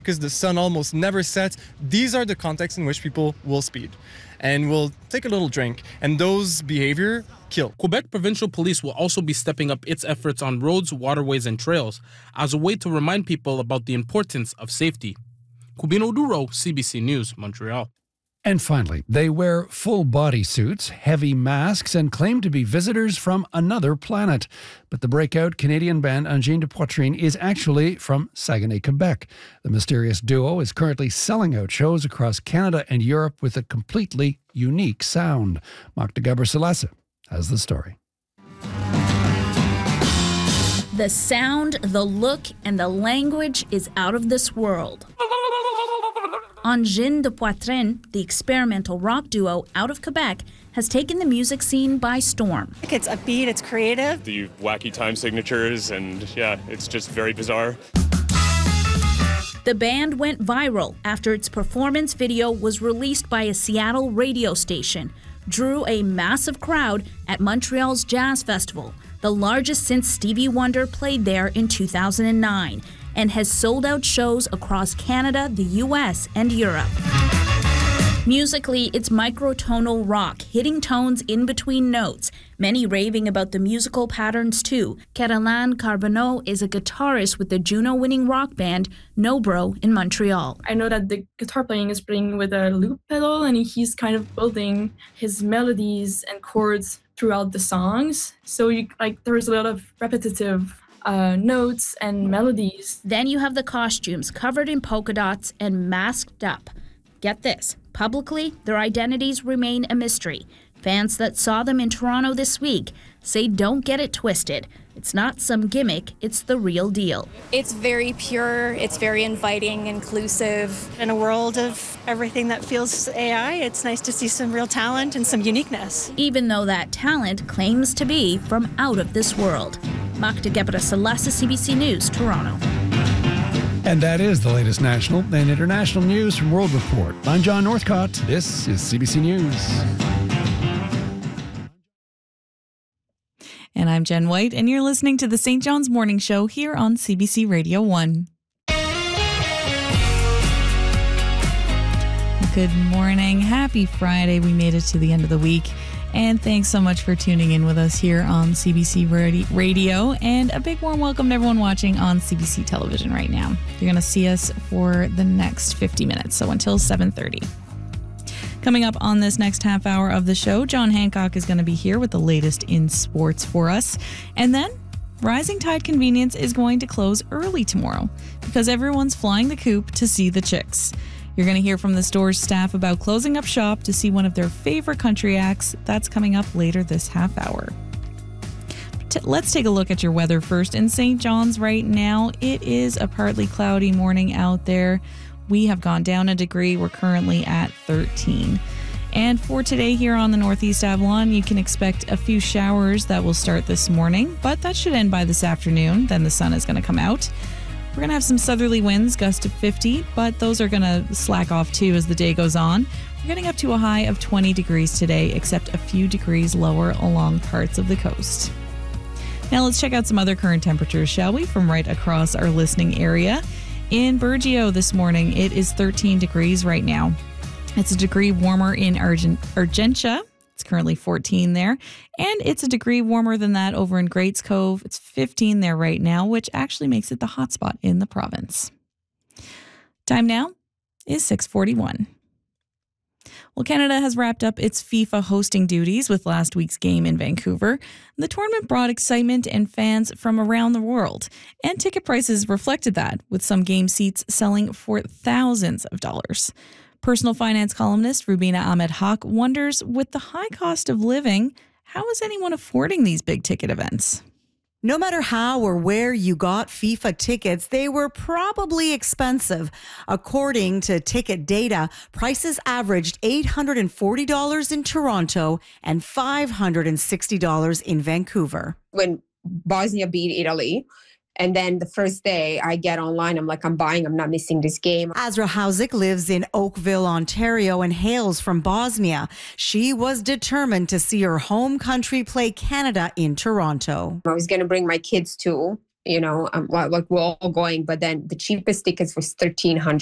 because the sun almost never sets. These are the contexts in which people will speed and will take a little drink, and those behavior kill. Quebec Provincial Police will also be stepping up its efforts on roads, waterways, and trails as a way to remind people about the importance of safety. Cubino Duro, CBC News, Montreal. And finally, they wear full body suits, heavy masks, and claim to be visitors from another planet. But the breakout Canadian band Angine de Poitrine is actually from Saguenay, Quebec. The mysterious duo is currently selling out shows across Canada and Europe with a completely unique sound. Magda Gaber-Selase has the story. The sound, the look, and the language is out of this world. Angine de Poitrine, the experimental rock duo out of Quebec, has taken the music scene by storm. It's upbeat, it's creative. The wacky time signatures, and it's just very bizarre. The band went viral after its performance video was released by a Seattle radio station, drew a massive crowd at Montreal's Jazz Festival, the largest since Stevie Wonder played there in 2009, and has sold out shows across Canada, the US, and Europe. Musically, it's microtonal rock, hitting tones in between notes, many raving about the musical patterns too. Caroline Carbonneau is a guitarist with the Juno-winning rock band Nobro in Montreal. I know that the guitar playing is playing with a loop pedal, and he's kind of building his melodies and chords throughout the songs. So there's a lot of repetitive notes and melodies. Then you have the costumes covered in polka dots and masked up. Get this, publicly, their identities remain a mystery. Fans that saw them in Toronto this week say don't get it twisted. It's not some gimmick, it's the real deal. It's very pure, it's very inviting, inclusive. In a world of everything that feels AI, it's nice to see some real talent and some uniqueness. Even though that talent claims to be from out of this world. Magda Gaber-Selase, CBC News, Toronto. And that is the latest national and international news from World Report. I'm John Northcott. This is CBC News. And I'm Jen White, and you're listening to the St. John's Morning Show here on CBC Radio 1. Good morning. Happy Friday. We made it to the end of the week. And thanks so much for tuning in with us here on CBC Radio. And a big warm welcome to everyone watching on CBC television right now. You're going to see us for the next 50 minutes, so until 7:30. Coming up on this next half hour of the show, John Hancock is going to be here with the latest in sports for us. And then Rising Tide Convenience is going to close early tomorrow because everyone's flying the coop to see the Chicks. You're going to hear from the store's staff about closing up shop to see one of their favorite country acts. That's coming up later this half hour. Let's take a look at your weather first. In St. John's right now, it is a partly cloudy morning out there. We have gone down a degree. We're currently at 13. And for today here on the Northeast Avalon, you can expect a few showers that will start this morning, but that should end by this afternoon. Then the sun is going to come out. We're going to have some southerly winds, gust of 50, but those are going to slack off too as the day goes on. We're getting up to a high of 20 degrees today, except a few degrees lower along parts of the coast. Now let's check out some other current temperatures, shall we, from right across our listening area. In Burgeo this morning, it is 13 degrees right now. It's a degree warmer in Argentia. It's currently 14 there. And it's a degree warmer than that over in Greats Cove. It's 15 there right now, which actually makes it the hotspot in the province. Time now is 6:41. Well, Canada has wrapped up its FIFA hosting duties with last week's game in Vancouver. The tournament brought excitement and fans from around the world, and ticket prices reflected that, with some game seats selling for thousands of dollars. Personal finance columnist Rubina Ahmed Haq wonders, with the high cost of living, how is anyone affording these big ticket events? No matter how or where you got FIFA tickets, they were probably expensive. According to ticket data, prices averaged $840 in Toronto and $560 in Vancouver. When Bosnia beat Italy, and then the first day I get online, I'm like, I'm not missing this game. Azra Hauzik lives in Oakville, Ontario, and hails from Bosnia. She was determined to see her home country play Canada in Toronto. I was going to bring my kids too. like we're all going, but then the cheapest tickets was $1,300.